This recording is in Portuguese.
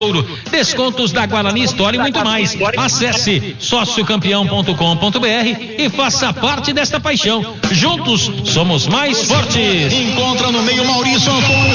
Descontos da Guarani Store e muito mais. Acesse sociocampeão.com.br e faça parte desta paixão. Juntos somos mais fortes. Encontra no meio Maurício Antônio.